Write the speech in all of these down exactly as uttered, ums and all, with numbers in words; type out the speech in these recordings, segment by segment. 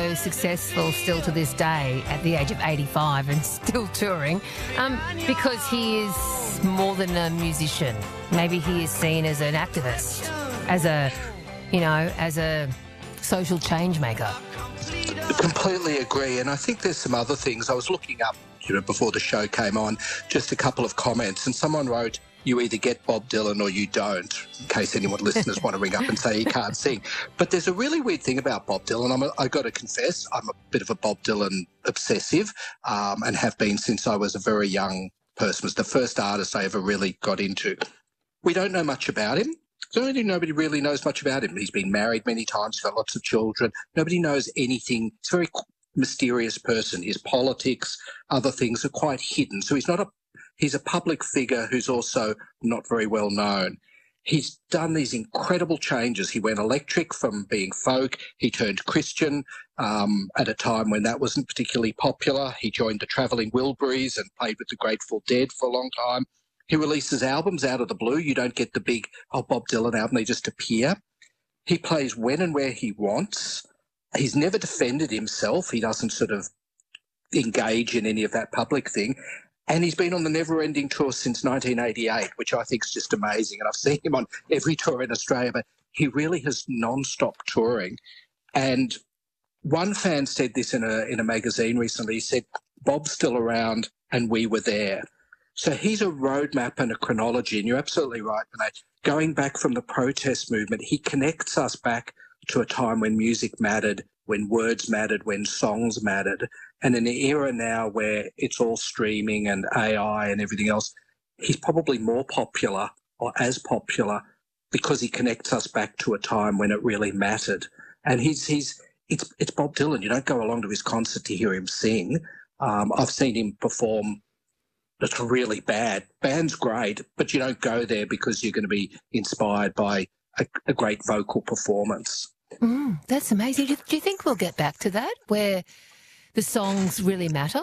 so successful still to this day at the age of eighty-five and still touring? Um, because he is more than a musician. Maybe he is seen as an activist, as a, you know, as a social change maker. Completely agree, and I think there's some other things. I was looking up, you know, before the show came on, just a couple of comments, and someone wrote, you either get Bob Dylan or you don't, in case anyone listeners want to ring up and say he can't sing. But there's a really weird thing about Bob Dylan. I'm a, I got to confess, I'm a bit of a Bob Dylan obsessive, um, and have been since I was a very young person. It was the first artist I ever really got into. We don't know much about him. So nobody really knows much about him. He's been married many times, he's got lots of children. Nobody knows anything. He's a very mysterious person. His politics, other things are quite hidden. So he's not a he's a public figure who's also not very well known. He's done these incredible changes. He went electric from being folk. He turned Christian um, at a time when that wasn't particularly popular. He joined the Travelling Wilburys and played with the Grateful Dead for a long time. He releases albums out of the blue. You don't get the big, oh, Bob Dylan album. They just appear. He plays when and where he wants. He's never defended himself. He doesn't sort of engage in any of that public thing. And he's been on the never-ending tour since nineteen eighty-eight, which I think is just amazing. And I've seen him on every tour in Australia, but he really has non-stop touring. And one fan said this in a in a magazine recently. He said, Bob's still around and we were there. So he's a roadmap and a chronology, and you're absolutely right, Renee. Going back from the protest movement, he connects us back to a time when music mattered, when words mattered, when songs mattered. And in the era now where it's all streaming and A I and everything else, he's probably more popular or as popular because he connects us back to a time when it really mattered. And he's he's it's it's Bob Dylan. You don't go along to his concert to hear him sing. Um, I've seen him perform. That's really bad. Band's great, but you don't go there because you're going to be inspired by a, a great vocal performance. Mm, that's amazing. Do, do you think we'll get back to that, where the songs really matter?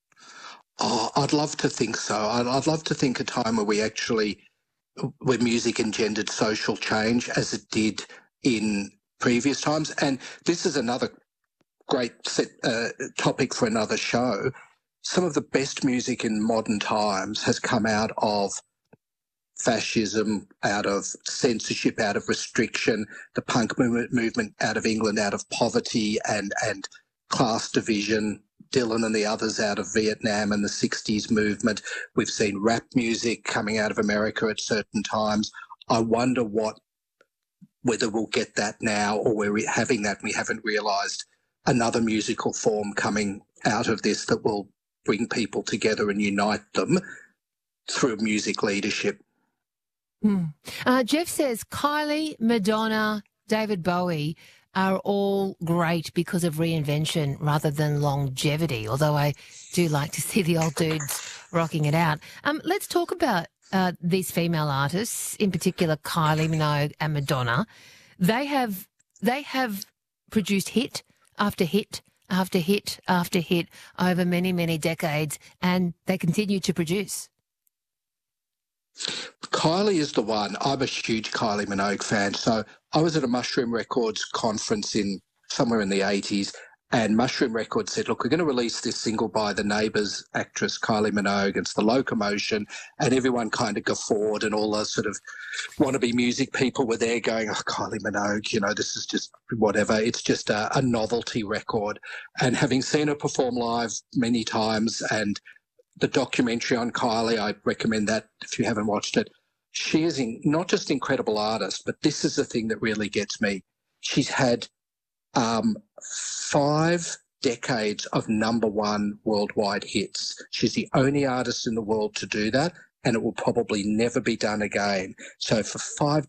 Oh, I'd love to think so. I'd, I'd love to think a time where we actually, where music engendered social change as it did in previous times. And this is another great set, uh, topic for another show. Some of the best music in modern times has come out of fascism, out of censorship, out of restriction, the punk movement, movement out of England, out of poverty and, and class division, Dylan and the others out of Vietnam and the sixties movement. We've seen rap music coming out of America at certain times. I wonder what, whether we'll get that now or we're having that and we haven't realised another musical form coming out of this that will bring people together and unite them through music leadership. Mm. Uh, Jeff says Kylie, Madonna, David Bowie are all great because of reinvention rather than longevity, although I do like to see the old dudes rocking it out. Um, let's talk about uh, these female artists, in particular Kylie Minogue and Madonna. They have they have produced hit after hit after hit after hit over many, many decades, and they continue to produce. Kylie is the one. I'm a huge Kylie Minogue fan. So I was at a Mushroom Records conference in somewhere in the eighties, and Mushroom Records said, look, we're going to release this single by the Neighbours actress Kylie Minogue. It's The Locomotion, and everyone kind of guffawed, and all those sort of wannabe music people were there going, oh, Kylie Minogue, you know, this is just whatever. It's just a, a novelty record. And having seen her perform live many times, and the documentary on Kylie, I recommend that if you haven't watched it. She is in, not just incredible artist, but this is the thing that really gets me. She's had um, five decades of number one worldwide hits. She's the only artist in the world to do that, and it will probably never be done again. So for five